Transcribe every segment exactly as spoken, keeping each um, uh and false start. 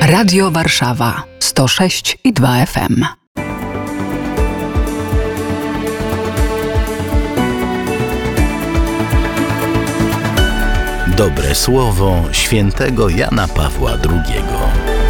Radio Warszawa sto sześć i dwa F M. Dobre słowo świętego Jana Pawła drugiego.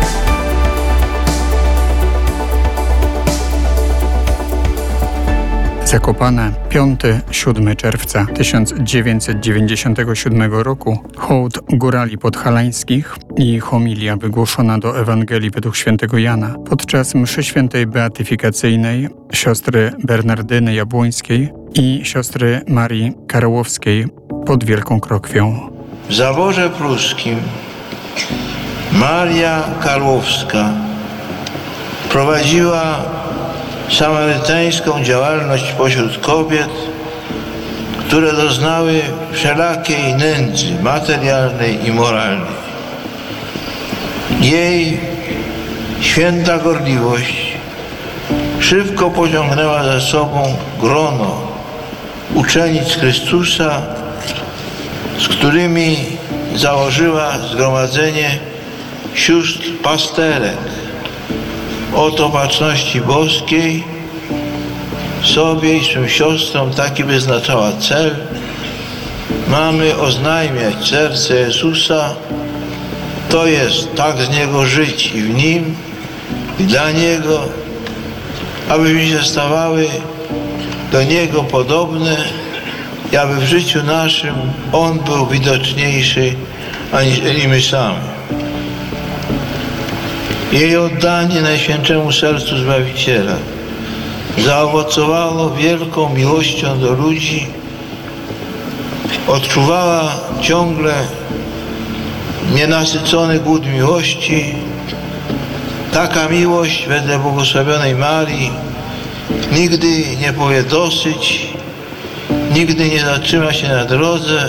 Zakopane, piątego do siódmego czerwca tysiąc dziewięćset dziewięćdziesiątego siódmego roku, hołd górali podhalańskich i homilia wygłoszona do Ewangelii według świętego Jana podczas mszy świętej beatyfikacyjnej siostry Bernardyny Jabłońskiej i siostry Marii Karłowskiej pod Wielką Krokwią. W zaborze pruskim Maria Karłowska prowadziła samarytańską działalność pośród kobiet, które doznały wszelakiej nędzy materialnej i moralnej. Jej święta gorliwość szybko pociągnęła za sobą grono uczennic Chrystusa, z którymi założyła zgromadzenie sióstr pasterek. Od Opatrzności Boskiej sobie i swym siostrom taki wyznaczała cel: mamy oznajmiać serce Jezusa, to jest tak z Niego żyć i w Nim, i dla Niego, abyśmy się stawały do Niego podobne i aby w życiu naszym On był widoczniejszy aniżeli my sami. Jej oddanie Najświętszemu Sercu Zbawiciela zaowocowało wielką miłością do ludzi. Odczuwała ciągle nienasycony głód miłości. Taka miłość wedle błogosławionej Marii nigdy nie powie dosyć, nigdy nie zatrzyma się na drodze.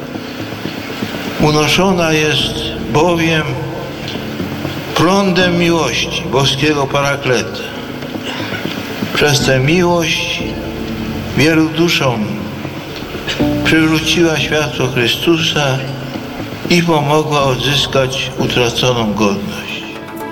Unoszona jest bowiem prądem miłości boskiego Parakleta. Przez tę miłość wielu duszom przywróciła światło Chrystusa i pomogła odzyskać utraconą godność.